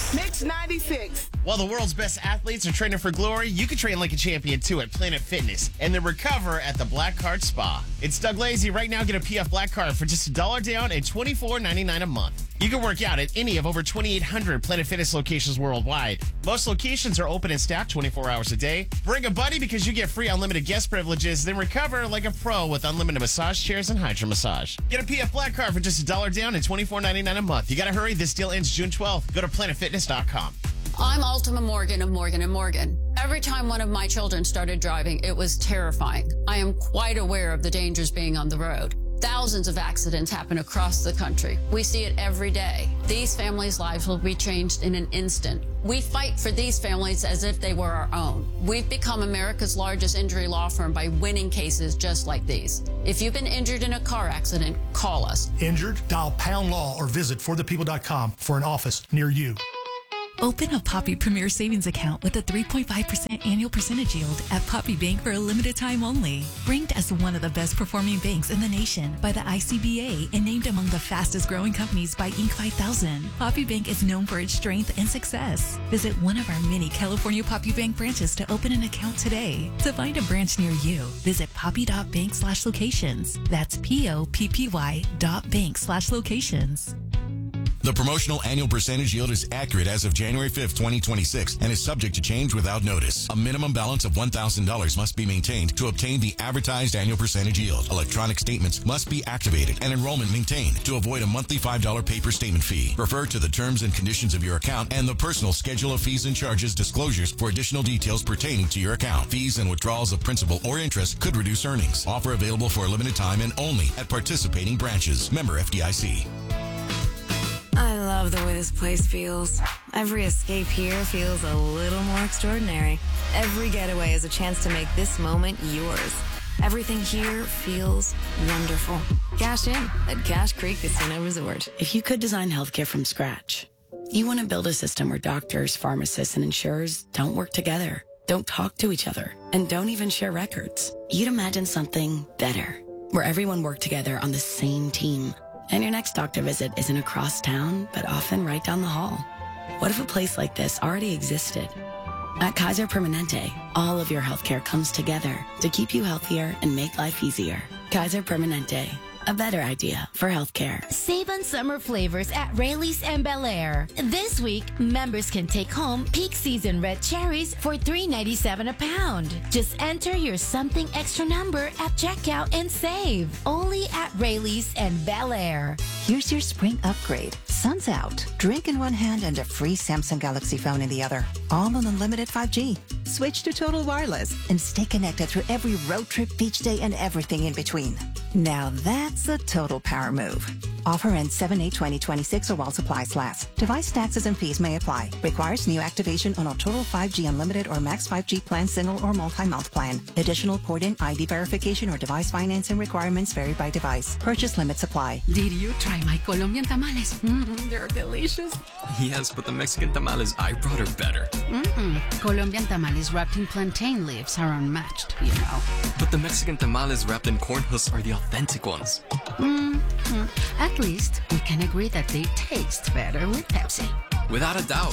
Mix 96. While the world's best athletes are training for glory, you can train like a champion too at Planet Fitness and then recover at the Black Card Spa. It's Doug Lazy. Right now, get a PF Black Card for just $1 down and $24.99 a month. You can work out at any of over 2,800 Planet Fitness locations worldwide. Most locations are open and staffed 24 hours a day. Bring a buddy because you get free unlimited guest privileges, then recover like a pro with unlimited massage chairs and Hydra Massage. Get a PF Black Card for just $1 down and $24.99 a month. You gotta hurry. This deal ends June 12th. Go to planetfitness.com. I'm Ultima Morgan of Morgan & Morgan. Every time one of my children started driving, it was terrifying. I am quite aware of the dangers being on the road. Thousands of accidents happen across the country. We see it every day. These families' lives will be changed in an instant. We fight for these families as if they were our own. We've become America's largest injury law firm by winning cases just like these. If you've been injured in a car accident, call us. Injured? Dial pound law or visit forthepeople.com for an office near you. Open a Poppy Premier Savings account with a 3.5% annual percentage yield at Poppy Bank for a limited time only. Ranked as one of the best performing banks in the nation by the ICBA and named among the fastest growing companies by Inc. 5000, Poppy Bank is known for its strength and success. Visit one of our many California Poppy Bank branches to open an account today. To find a branch near you, visit poppy.bank/locations. That's POPPY.bank/locations. The promotional annual percentage yield is accurate as of January 5th, 2026, and is subject to change without notice. A minimum balance of $1,000 must be maintained to obtain the advertised annual percentage yield. Electronic statements must be activated and enrollment maintained to avoid a monthly $5 paper statement fee. Refer to the terms and conditions of your account and the personal schedule of fees and charges disclosures for additional details pertaining to your account. Fees and withdrawals of principal or interest could reduce earnings. Offer available for a limited time and only at participating branches. Member FDIC. I love the way this place feels. Every escape here feels a little more extraordinary. Every getaway is a chance to make this moment yours. Everything here feels wonderful. Cash in at Cache Creek Casino Resort. If you could design healthcare from scratch, you want to build a system where doctors, pharmacists, and insurers don't work together, don't talk to each other, and don't even share records. You'd imagine something better, where everyone worked together on the same team. And your next doctor visit isn't across town, but often right down the hall. What if a place like this already existed? At Kaiser Permanente, all of your healthcare comes together to keep you healthier and make life easier. Kaiser Permanente, a better idea for healthcare. Save on summer flavors at Rayleigh's and Bel Air. This week, members can take home peak season red cherries for $3.97 a pound. Just enter your something extra number at checkout and save. Only at Rayleigh's and Bel Air. Here's your spring upgrade. Sun's out. Drink in one hand and a free Samsung Galaxy phone in the other. All on unlimited 5G. Switch to Total Wireless and stay connected through every road trip, beach day, and everything in between. Now that's a total power move. Offer ends 7/8/2026 or while supplies last. Device taxes and fees may apply. Requires new activation on a Total 5G Unlimited or Max 5G plan, single or multi-month plan. Additional port-in ID verification or device financing requirements vary by device. Purchase limits apply. Did you try my Colombian tamales? They're delicious. Yes, but the Mexican tamales I brought are better. Colombian tamales wrapped in plantain leaves are unmatched, you know. But the Mexican tamales wrapped in corn husks are the authentic ones. At least we can agree that they taste better with Pepsi. Without a doubt.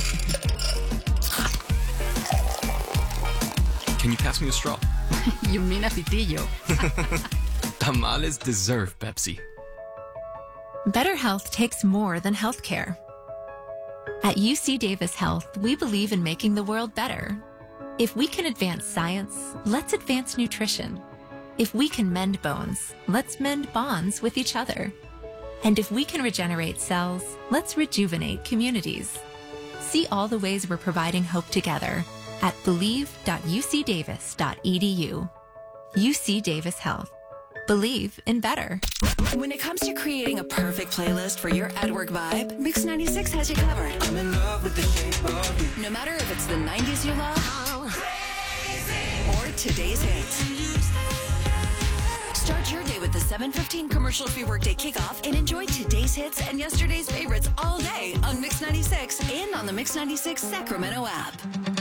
Can you pass me a straw? You mean a pitillo. Tamales deserve Pepsi. Better health takes more than healthcare. At UC Davis Health, we believe in making the world better. If we can advance science, let's advance nutrition. If we can mend bones, let's mend bonds with each other. And if we can regenerate cells, let's rejuvenate communities. See all the ways we're providing hope together at believe.ucdavis.edu. UC Davis Health. Believe in better. When it comes to creating a perfect playlist for your at-work vibe, Mix 96 has you covered. I'm in love with the shape of you. No matter if it's the 90s you love or today's hits. Start your day with the 7:15 commercial-free workday kickoff and enjoy today's hits and yesterday's favorites all day on Mix 96 and on the Mix 96 Sacramento app.